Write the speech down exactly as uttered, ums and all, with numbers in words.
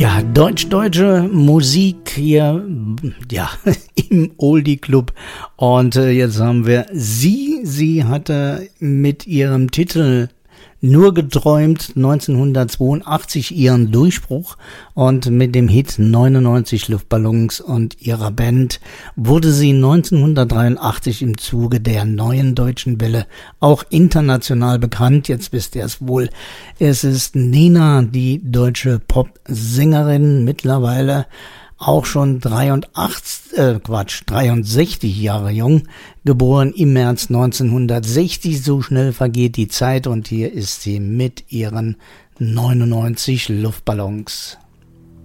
Ja, deutsch-deutsche Musik hier, ja, im Oldie Club. Und äh, jetzt haben wir sie. Sie hatte mit ihrem Titel Nur geträumt neunzehnhundertzweiundachtzig ihren Durchbruch und mit dem Hit neunundneunzig Luftballons und ihrer Band wurde sie neunzehnhundertdreiundachtzig im Zuge der neuen deutschen Welle auch international bekannt. Jetzt wisst ihr es wohl. Es ist Nena, die deutsche Popsängerin, mittlerweile auch schon dreiundachtzig, äh, Quatsch, dreiundsechzig Jahre jung, geboren im März neunzehnhundertsechzig. So schnell vergeht die Zeit und hier ist sie mit ihren neunundneunzig Luftballons.